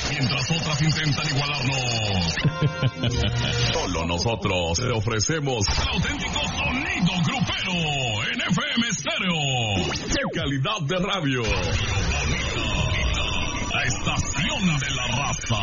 mientras otras intentan igualarnos. Solo nosotros te ofrecemos el auténtico sonido grupero en FM Estéreo. ¡Qué calidad de radio! La estación de la raza.